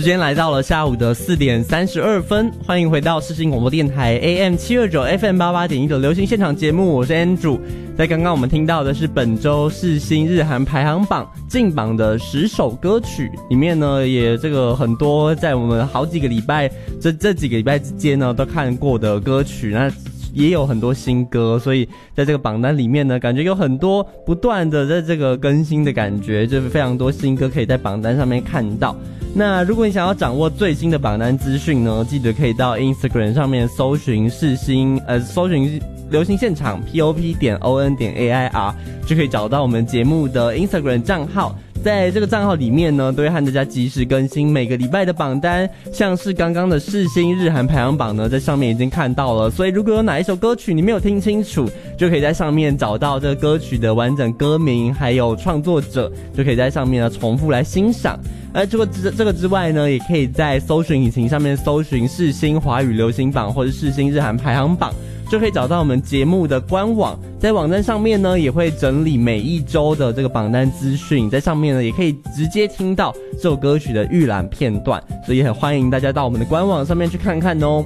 间来到了下午的4点32分，欢迎回到世新广播电台 AM 729 FM 88.1的流行现场节目，我是 Andrew。在刚刚我们听到的是本周世新日韩排行榜进榜的10首歌曲，里面呢也这个很多在我们好几个礼拜这几个礼拜之间呢都看过的歌曲，那也有很多新歌，所以在这个榜单里面呢，感觉有很多不断的在这个更新的感觉，就是非常多新歌可以在榜单上面看到。那如果你想要掌握最新的榜单资讯呢，记得可以到 Instagram 上面搜寻世新搜寻流行现场 pop.on.air 就可以找到我们节目的 Instagram 账号。在这个账号里面呢，都会和大家及时更新每个礼拜的榜单，像是刚刚的世新日韩排行榜呢，在上面已经看到了，所以如果有哪一首歌曲你没有听清楚，就可以在上面找到这个歌曲的完整歌名还有创作者，就可以在上面呢重复来欣赏。而这个之外呢，也可以在搜寻引擎上面搜寻世新华语流行榜或者世新日韩排行榜，就可以找到我们节目的官网。在网站上面呢，也会整理每一周的这个榜单资讯，在上面呢也可以直接听到这首歌曲的预览片段，所以也很欢迎大家到我们的官网上面去看看哦。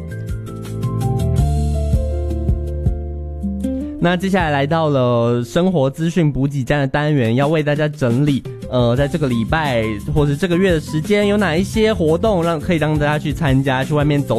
那接下来来到了生活资讯补给站的单元，要为大家整理在这个礼拜或是这个月的时间有哪一些活动可以让大家去参加，去外面走